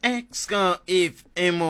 Exka if emo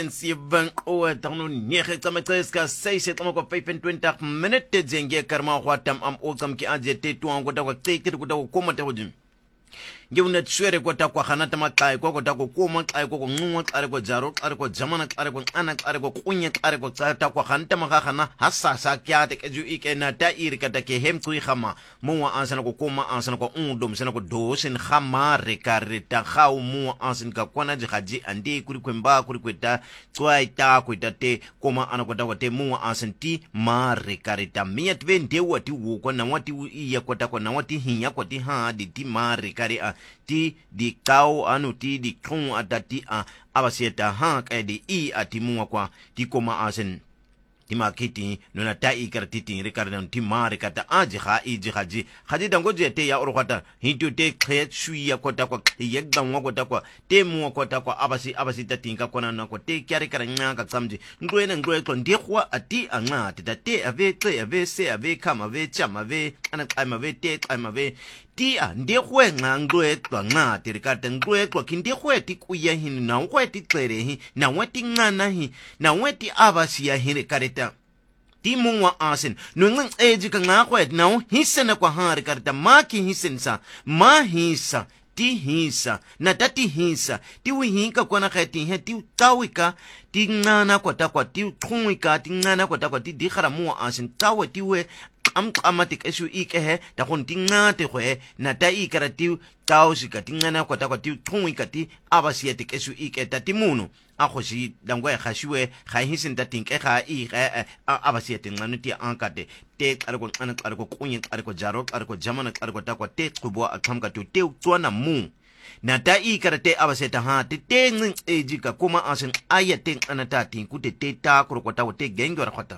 107 oa tano nege tsamaiska 6 tamo ko 25 minute zenge karma hwatam am okam ki aje te tuango ta ko teke ko ta ko koma ta hojim ngewna tswere ko ta ko hanata makai ko ta ko koma kai ko ngunwa kare ko jaro kare ko jamana kare ko ana kare ko kunya kare ko ta ko hanta ma khana hassa sa kya te ke ju ike na ta ir ka ta ke hem tui khama mo ansana ko koma ansana ko undom sana ko dosin khama re kare ta khau mo ansin ka kwana ji haji ande kuri kwemba kuri kweta tswai ta ko ta te koma ana ko ta ko te mo ansin ti ma re kare ta miat vende wati wo ko na wati iya ko ta ko na wati hinya ko ti ha di ti ma re kare a ti di kau anu ti di kong adati a abasieta ha ka di I atimu kwa ti koma asen ti makiti nona tai kartiti rikardan ti mare kata aji ha iji haji haji dango je te ya orkwata hintu te khet shuya kota kwa yegda ngwa kwa te mu kota kwa abasi tatinka kona na kwa te kyari karanya ka samji ngwe ko ndihwa ati anga te ave se ave kama ave chama ave ana kama ave te kama ave tia ndihwe ngwe kwa nga tirikata ngwe kwa kindihwe ti kuya hin na ngwe ti tlere hi na weti ngana hi na weti abasi ya hin kareta ti mungwa asin nung eji ka nga kwet na hisen kwa hari kareta maki hisen sa ma hisa ti hisa na tati hisa ti wihinka kwa na khati he ti tawika ti ngana kwa takwa ti khungika ti ngana kwa takwa ti dikhara mu asin tawe ti we amatik esu ike he ta kon tingate khwe na ta ikarati tausi ka tingana kwa takwa ti khungika ti abasiatik esu ike ta ti munu a khosi dangwa khashiwe khahisin ta tinke kha I abasiatin nganu ti ankate te karko ana karko kunyin karko jaro karko jamana karko takwa te kubo akhamka tu te tswana mu na ta ikarate abaseta ha te ngin ejika kuma asin ayatin anata tin ku te ta kurko tawo te gengor khata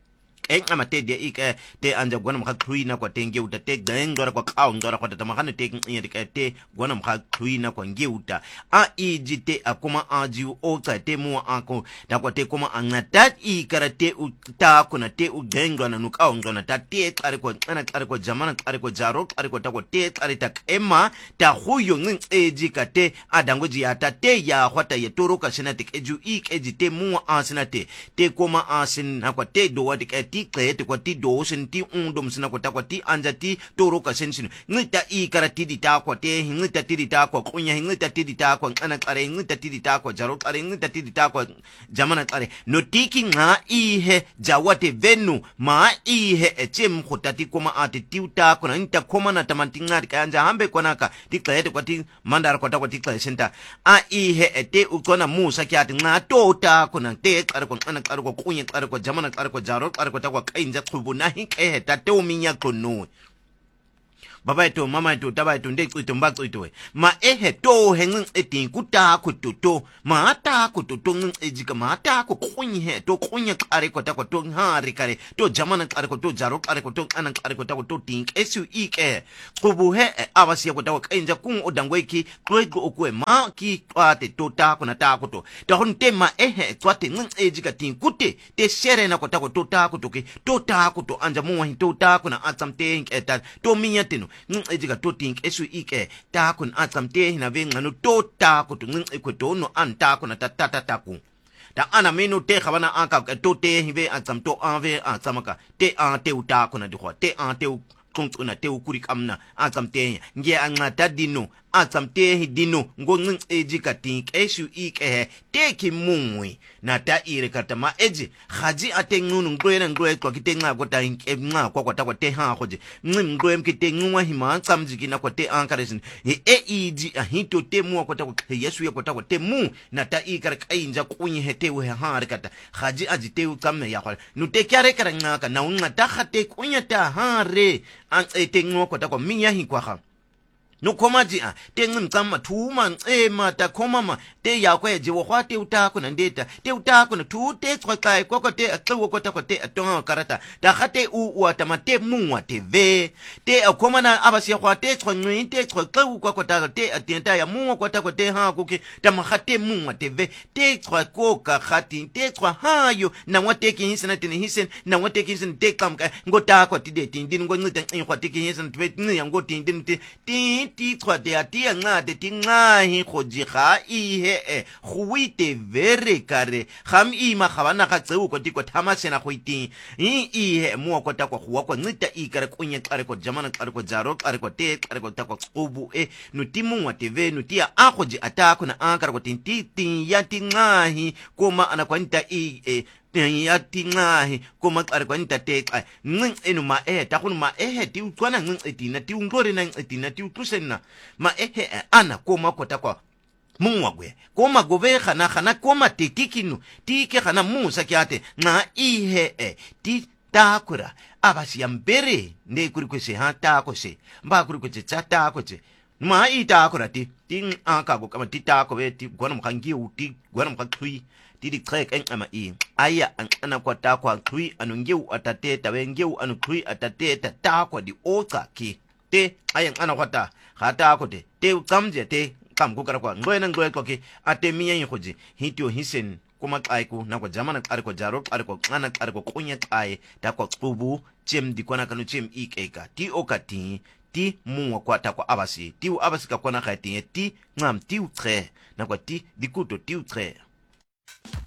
amate de ike te anja gwana mkha khuina kwa tenge uta te gengora kwa kaun dora kwa tamakane te ngiyadika te gwana mkha khuina kwa ngeuta a ijite akuma aji ota te mu ako ta kwa te kuma angata ikarate uta kuna te ugengona nukaun dona ta te kare kwa ana kare kwa jamana kare kwa jaro kare kwa ta kwa te kare ta ema ta huyo ngin ejika te adangoji ata te ya hwata ye toroka sinate eju ike ejite mu asinate te kuma asin na kwa te do wadika ti klete kwa ti dosen ti undom sina kwa takwa ti anja ti toroka sensin ngita I karati di ta kwa te ngita ti di ta kwa kunya ngita ti di ta kwa ana kare ngita ti di ta kwa jaro kare ngita ti di ta kwa jamana kare no tiki nga I he jawate venu ma I he echem khotati koma ati ti uta kuna ngita koma na tamanti ngari kanja hambe kwa naka ti klete kwa ti mandara kwa takwa ti klete senta a I he ete ukona musa kiati nga tota kuna te kare kwa ana kare kwa kunya kare kwa jamana kare kwa jaro kare kwa takwa kainja kubu nahi kehe tate uminya kono baba eto mama eto taba eto ndek ito mbak ito ma to hengin etin kuta kututo ma ta kututo ngin ejika ma ta ko kunyi he to kunya kare ko takwa to hari kare to jamana kare ko to jaro kare ko to anan kare ko takwa to tink esu ike kubu he abasi ko takwa kainja kun odangwe ki kwego okwe ma ki kwate to ta ko na ta ko to da hon tema twate ngin ejika tin kute te shere na ko takwa to ta ko to anja mo hin to ta ko na atsamte eta to minyatino ejika to think esu ike ta kun atsamte hina vengano to ta ko to ekweto no anta ko na tatata ku ta ana menu te khabana aka to te hive atsamto ave atsamaka te ante uta ko na dihwa te ante kuntuna te ukuri kamna atsamte nge angata dino atsamte dino ngongin ejika think esu ike te kimungwi na ta ire kata ma eji khaji atengunu ngwe kwa kitenga ko ta nga kwa ta kwa te ha khoje ngwe mkitenga hima tsamjiki na kwa te ankaresin iji ahito te mu kwa ta kwa yesu ya kwa ta kwa te mu na ta ikar kainja kunyi hete we ha kata khaji ajite ukamme ya kwa no te kyare karanga ka na unga ta khate kunya ta ha re an etenga kwa ta kwa minya hi kwa ha no komaji te ngin kama tuma mata komama te ya kwa je wo khwate uta ko na ndeta te uta ko na tu te kwa kai ko te atwo ko ta ko te atonga karata ta khate u atamate mungwa te ve te akomana abasi khwate kwa ngin te kwa ko ta te atenta ya mungwa ko ta ko te ha ko ke ta makhate mungwa te ve te kwa ko ka khati te kwa hayo na wate ki hisana te hisen na wate ki hisen te kam ka ngota ko ti de tin din ngo ngita khwate ki hisen te ni ngo tin din ti ti tswate ati ngade ti ngahi go ji ga ihe go wite very kare gam ima ga bana ga tseu ko tiko thama sena go iting ihe mo ko ta ko go ncita ikare kunye xare ko jamana xare ko jaro xare ko te xare ko ta ko xubu no ti mungwa tv no ti a go ji atako na ankara ko tinti ya ti ngahi koma ana kwanta ya ti ngahi koma xare kwanta te ncin enu ma ta go ma ti utswana nciti na ti unglore na nciti na ti utusena ma ana koma ko ta ko mungwagwe koma gove khana koma tikikinu tike khana musa kyate nga ihe ti takura abasi yambere ne kuri kwese ha tako se mba kuri kwese tsata ko se ma itakura ti ting aka go kama ti tako be ti gwana mkangi uti gwana mkathui ti di trek enkama aya ana kwa tako athui anungeu atateta wengeu anuthui atateta tako di oka ki te aya ana kwata khata ko te kamje te kam ko kara kwa ngoy ko ke atemiya yin khoji hitio hisen kuma xaiku na ko jamana xare ko jaro xare ko xana xare ko kunya xai ta ko xubu chem di kona kanu chem ikeka ti okati ti mungwa kwa ta ko abasi ti abasi ka kona khati ti ngam ti utre na ko ti dikuto ti utre